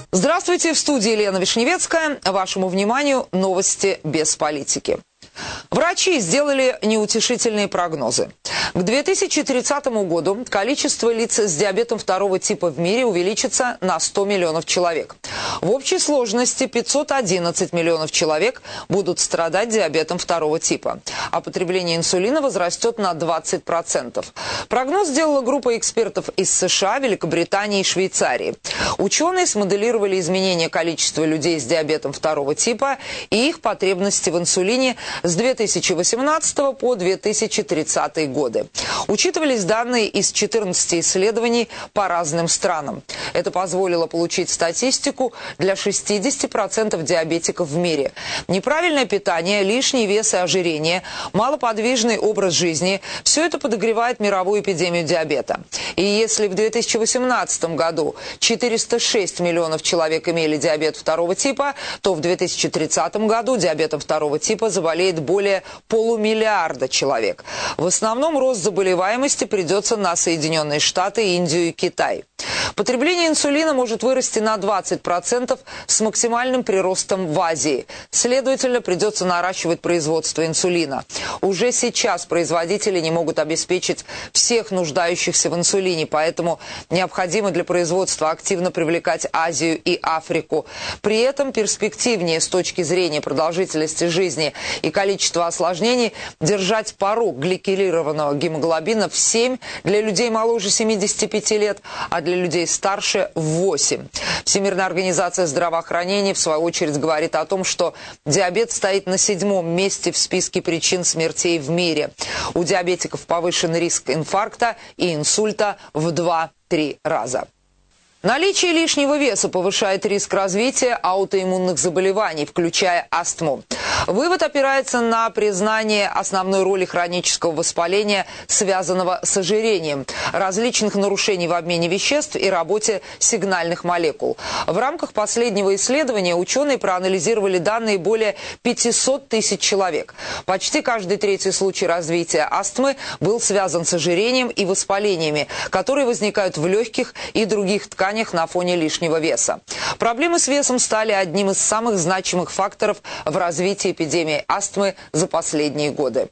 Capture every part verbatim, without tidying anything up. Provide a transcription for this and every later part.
Здравствуйте, в студии Елена Вишневецкая. Вашему вниманию новости без политики. Врачи сделали неутешительные прогнозы. К две тысячи тридцатому году количество лиц с диабетом второго типа в мире увеличится на сто миллионов человек. В общей сложности пятьсот одиннадцать миллионов человек будут страдать диабетом второго типа, а потребление инсулина возрастет на двадцать процентов. Прогноз сделала группа экспертов из США, Великобритании и Швейцарии. Ученые смоделировали изменение количества людей с диабетом второго типа и их потребности в инсулине с две тысячи восемнадцатого по две тысячи тридцатый годы. Учитывались данные из четырнадцати исследований по разным странам. Это позволило получить статистику для шестидесяти процентов диабетиков в мире. Неправильное питание, лишний вес и ожирение, малоподвижный образ жизни – все это подогревает мировую эпидемию диабета. И если в две тысячи восемнадцатом году четыреста шесть миллионов человек имели диабет второго типа, то в две тысячи тридцатом году диабетом второго типа заболеет более полумиллиарда человек. В основном рост заболеваемости придется на Соединенные Штаты, Индию и Китай. Потребление инсулина может вырасти на двадцать процентов с максимальным приростом в Азии. Следовательно, придется наращивать производство инсулина. Уже сейчас производители не могут обеспечить всех нуждающихся в инсулине, поэтому необходимо для производства активно привлекать Азию и Африку. При этом перспективнее с точки зрения продолжительности жизни и количества осложнений держать порог гликированного гемоглобина в семь для людей моложе семидесяти пяти лет, а для людей старше в восемь. Всемирная организация здравоохранения, в свою очередь, говорит о том, что диабет стоит на седьмом месте в списке причин смертей в мире. У диабетиков повышен риск инфаркта и инсульта в два-три раза. Наличие лишнего веса повышает риск развития аутоиммунных заболеваний, включая астму. Вывод опирается на признание основной роли хронического воспаления, связанного с ожирением, различных нарушений в обмене веществ и работе сигнальных молекул. В рамках последнего исследования ученые проанализировали данные более пятисот тысяч человек. Почти каждый третий случай развития астмы был связан с ожирением и воспалениями, которые возникают в легких и других тканях на фоне лишнего веса. Проблемы с весом стали одним из самых значимых факторов в развитии эпидемии астмы за последние годы.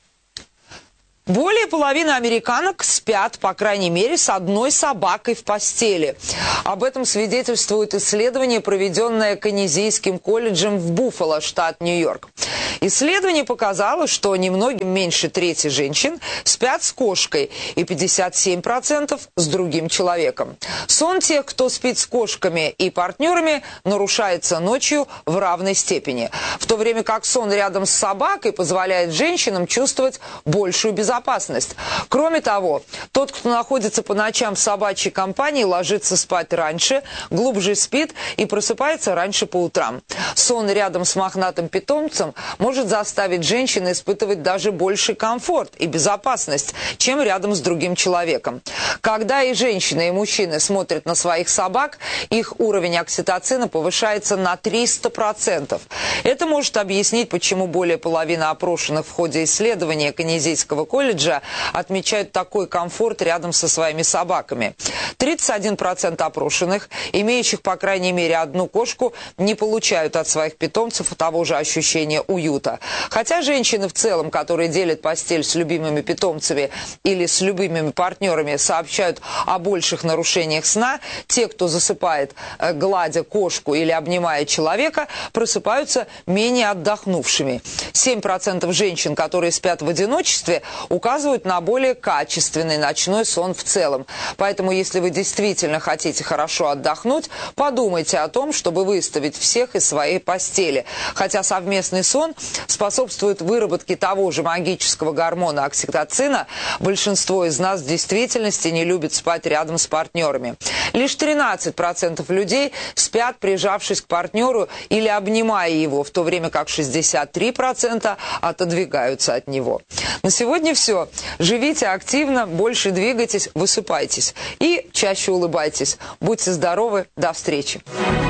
Более половины американок спят, по крайней мере, с одной собакой в постели. Об этом свидетельствует исследование, проведенное Каннезийским колледжем в Буффало, штат Нью-Йорк. Исследование показало, что немногим меньше трети женщин спят с кошкой и пятьдесят семь процентов с другим человеком. Сон тех, кто спит с кошками и партнерами, нарушается ночью в равной степени, в то время как сон рядом с собакой позволяет женщинам чувствовать большую безопасность. Опасность. Кроме того, тот, кто находится по ночам в собачьей компании, ложится спать раньше, глубже спит и просыпается раньше по утрам. Сон рядом с мохнатым питомцем может заставить женщину испытывать даже больший комфорт и безопасность, чем рядом с другим человеком. Когда и женщины, и мужчины смотрят на своих собак, их уровень окситоцина повышается на триста процентов. Это может объяснить, почему более половины опрошенных в ходе исследования Каннезийского колледжа отмечают такой комфорт рядом со своими собаками. тридцать один процент опрошенных, имеющих по крайней мере одну кошку, не получают от своих питомцев того же ощущения уюта. Хотя женщины в целом, которые делят постель с любимыми питомцами или с любимыми партнерами, сообщают о больших нарушениях сна, те, кто засыпает, гладя кошку или обнимая человека, просыпаются менее отдохнувшими. семь процентов женщин, которые спят в одиночестве, указывают на более качественный ночной сон в целом. Поэтому, если вы действительно хотите хорошо отдохнуть, подумайте о том, чтобы выставить всех из своей постели. Хотя совместный сон способствует выработке того же магического гормона окситоцина, большинство из нас в действительности не любит спать рядом с партнерами. Лишь тринадцать процентов людей спят, прижавшись к партнеру или обнимая его, в то время как шестьдесят три процента отодвигаются от него. На сегодня все. Живите активно, больше двигайтесь, высыпайтесь и чаще улыбайтесь. Будьте здоровы, до встречи.